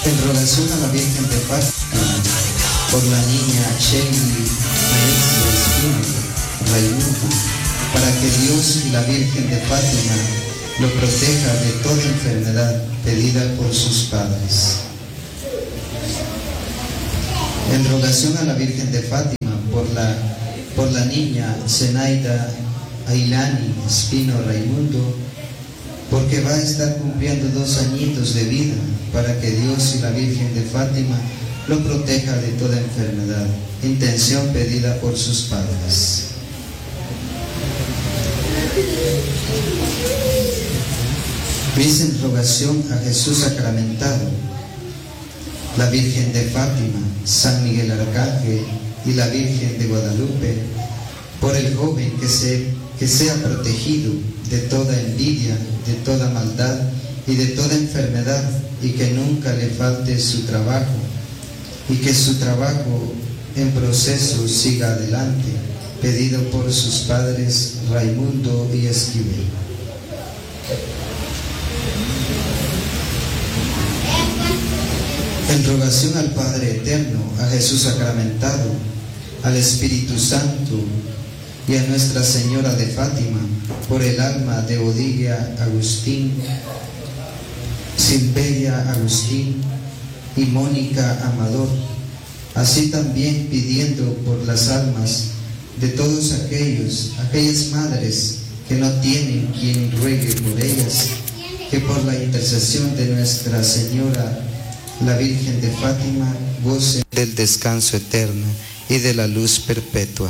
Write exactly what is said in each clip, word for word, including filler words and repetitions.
En rogación a la Virgen de Fátima, por la niña Shelly Alexia Espino Raimundo, para que Dios y la Virgen de Fátima lo proteja de toda enfermedad pedida por sus padres. En rogación a la Virgen de Fátima, por la, por la niña Zenaida Ailani Espino Raimundo, porque va a estar cumpliendo dos añitos de vida, para que Dios y la Virgen de Fátima lo proteja de toda enfermedad. Intención pedida por sus padres. Mis en rogación a Jesús sacramentado, la Virgen de Fátima, San Miguel Arcángel y la Virgen de Guadalupe, por el joven que, se, que sea protegido de toda envidia, de toda maldad y de toda enfermedad, y que nunca le falte su trabajo, y que su trabajo en proceso siga adelante, pedido por sus padres Raimundo y Esquivel. En rogación al Padre Eterno, a Jesús sacramentado, al Espíritu Santo y a Nuestra Señora de Fátima, por el alma de Odilia Agustín, Silveria Agustín y Mónica Amador, así también pidiendo por las almas de todos aquellos, aquellas madres que no tienen quien ruegue por ellas, que por la intercesión de Nuestra Señora, la Virgen de Fátima, gocen del descanso eterno y de la luz perpetua.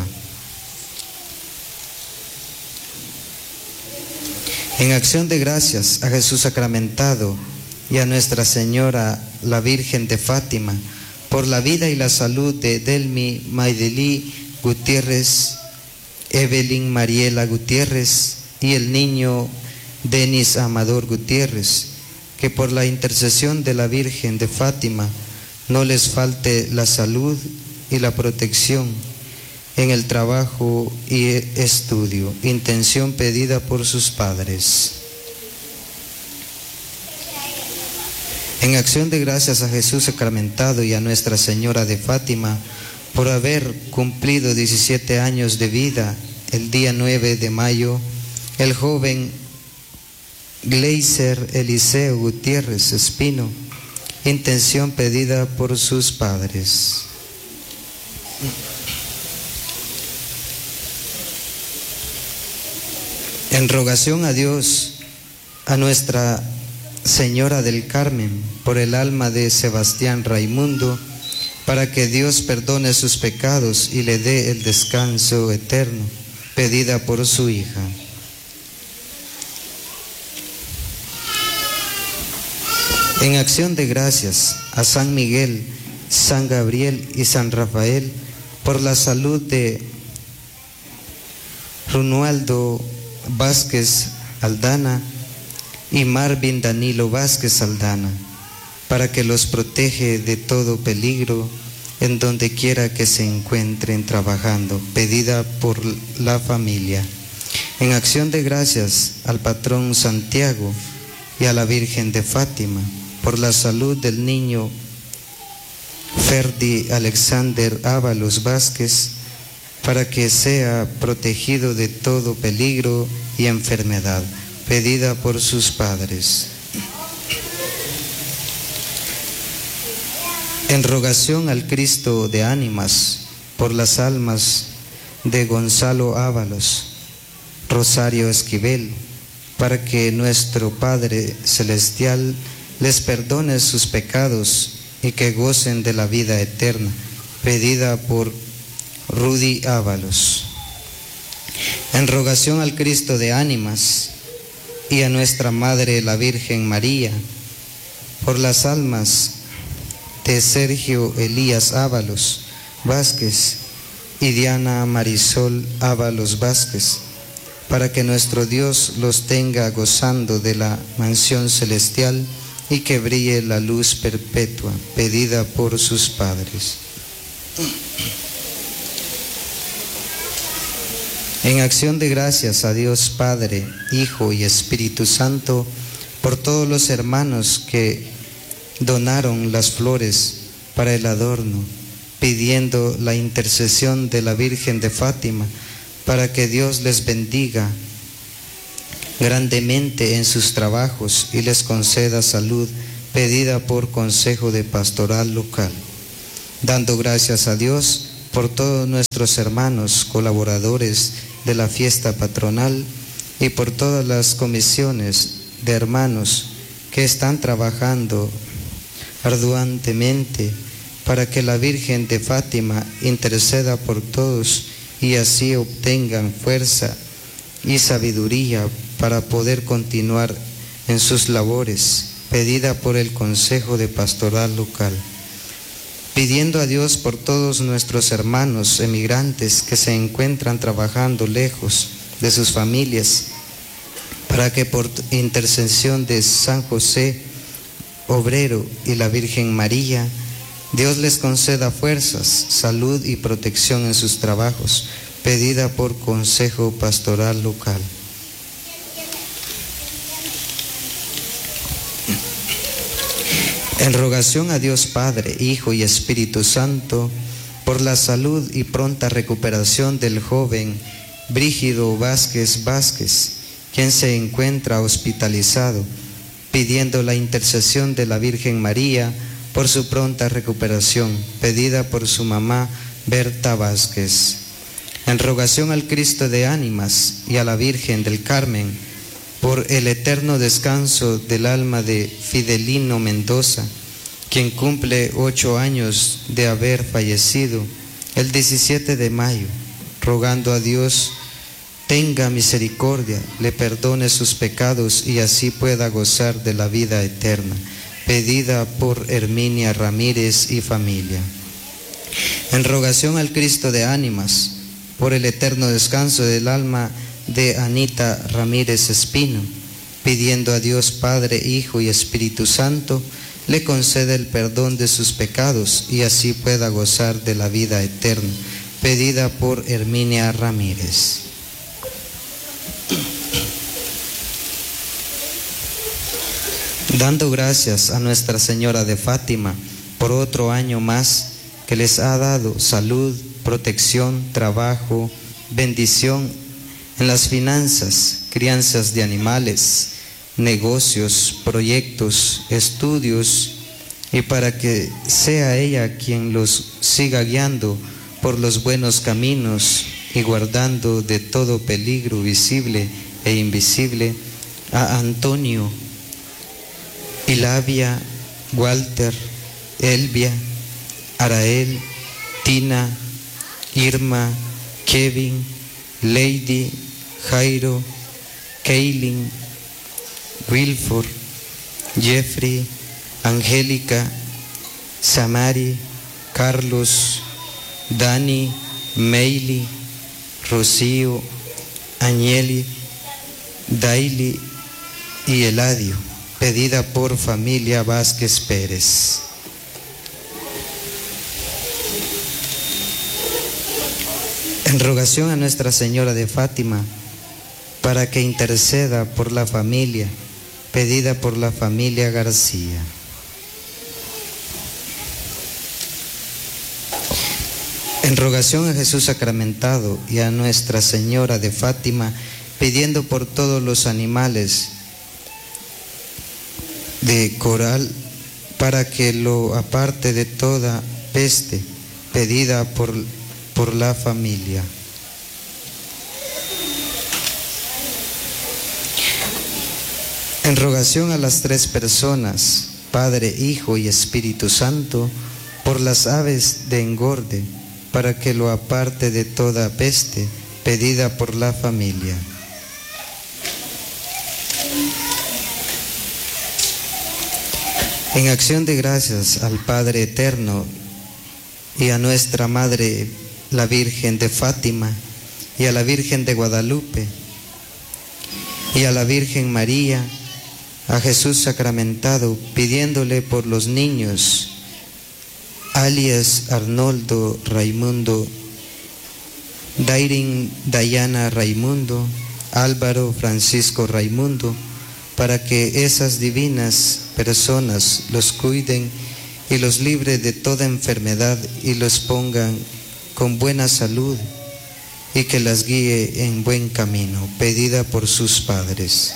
En acción de gracias a Jesús sacramentado y a Nuestra Señora, la Virgen de Fátima, por la vida y la salud de Delmi Maideli Gutiérrez, Evelyn Mariela Gutiérrez y el niño Denis Amador Gutiérrez, que por la intercesión de la Virgen de Fátima no les falte la salud y la protección en el trabajo y estudio, intención pedida por sus padres. En acción de gracias a Jesús sacramentado y a Nuestra Señora de Fátima, por haber cumplido diecisiete años de vida, el día nueve de mayo, el joven Gleiser Eliseo Gutiérrez Espino, intención pedida por sus padres. En rogación a Dios, a Nuestra Señora del Carmen, por el alma de Sebastián Raimundo, para que Dios perdone sus pecados y le dé el descanso eterno, pedida por su hija. En acción de gracias a San Miguel, San Gabriel y San Rafael, por la salud de Romualdo Vázquez Aldana y Marvin Danilo Vázquez Aldana, para que los protege de todo peligro en donde quiera que se encuentren trabajando, pedida por la familia. En acción de gracias al patrón Santiago y a la Virgen de Fátima, por la salud del niño Ferdi Alexander Ábalos Vázquez, para que sea protegido de todo peligro y enfermedad, pedida por sus padres. En rogación al Cristo de ánimas, por las almas de Gonzalo Ábalos, Rosario Esquivel, para que nuestro Padre Celestial les perdone sus pecados y que gocen de la vida eterna, pedida por Rudy Ábalos. En rogación al Cristo de ánimas y a nuestra Madre la Virgen María, por las almas de Sergio Elías Ábalos Vázquez y Diana Marisol Ábalos Vázquez, para que nuestro Dios los tenga gozando de la mansión celestial y que brille la luz perpetua, pedida por sus padres. En acción de gracias a Dios Padre, Hijo y Espíritu Santo, por todos los hermanos que donaron las flores para el adorno, pidiendo la intercesión de la Virgen de Fátima para que Dios les bendiga grandemente en sus trabajos y les conceda salud pedida por Consejo de Pastoral Local. Dando gracias a Dios por todos nuestros hermanos colaboradores de la fiesta patronal y por todas las comisiones de hermanos que están trabajando arduamente para que la Virgen de Fátima interceda por todos y así obtengan fuerza y sabiduría para poder continuar en sus labores, pedida por el Consejo de Pastoral Local. Pidiendo a Dios por todos nuestros hermanos emigrantes que se encuentran trabajando lejos de sus familias, para que por intercesión de San José, obrero, y la Virgen María, Dios les conceda fuerzas, salud y protección en sus trabajos, pedida por Consejo Pastoral Local. En rogación a Dios Padre, Hijo y Espíritu Santo, por la salud y pronta recuperación del joven Brígido Vázquez Vázquez, quien se encuentra hospitalizado, pidiendo la intercesión de la Virgen María por su pronta recuperación, pedida por su mamá Berta Vázquez. En rogación al Cristo de Ánimas y a la Virgen del Carmen, por el eterno descanso del alma de Fidelino Mendoza, quien cumple ocho años de haber fallecido el diecisiete de mayo, rogando a Dios tenga misericordia, le perdone sus pecados y así pueda gozar de la vida eterna, pedida por Herminia Ramírez y familia. En rogación al Cristo de Ánimas, por el eterno descanso del alma de Anita Ramírez Espino, pidiendo a Dios Padre, Hijo y Espíritu Santo, le concede el perdón de sus pecados y así pueda gozar de la vida eterna, pedida por Herminia Ramírez. Dando gracias a Nuestra Señora de Fátima por otro año más que les ha dado salud, protección, trabajo, bendición en las finanzas, crianzas de animales, negocios, proyectos, estudios, y para que sea ella quien los siga guiando por los buenos caminos y guardando de todo peligro visible e invisible a Antonio, Hilavia, Walter, Elvia, Arael, Tina, Irma, Kevin, Lady, Jairo, Kaylin, Wilford, Jeffrey, Angélica, Samari, Carlos, Dani, Meili, Rocío, Añeli, Daily y Eladio, pedida por familia Vázquez Pérez. En rogación a Nuestra Señora de Fátima para que interceda por la familia, pedida por la familia García. En rogación a Jesús sacramentado y a Nuestra Señora de Fátima, pidiendo por todos los animales de Coral para que lo aparte de toda peste, pedida por, por la familia. En rogación a las tres personas, Padre, Hijo y Espíritu Santo, por las aves de engorde, para que lo aparte de toda peste, pedida por la familia. En acción de gracias al Padre Eterno y a nuestra Madre, la Virgen de Fátima, y a la Virgen de Guadalupe, y a la Virgen María, a Jesús sacramentado, pidiéndole por los niños, alias Arnoldo Raimundo, Dairin Dayana Raimundo, Álvaro Francisco Raimundo, para que esas divinas personas los cuiden y los libre de toda enfermedad y los pongan con buena salud y que las guíe en buen camino, pedida por sus padres.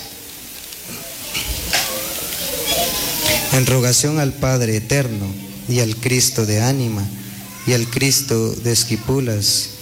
En rogación al Padre eterno y al Cristo de ánima y al Cristo de Esquipulas